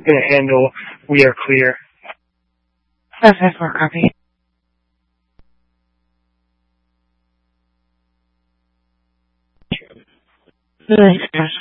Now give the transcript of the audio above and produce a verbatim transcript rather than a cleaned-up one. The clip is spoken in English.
Going to handle. We are clear. five five four, copy. Thanks,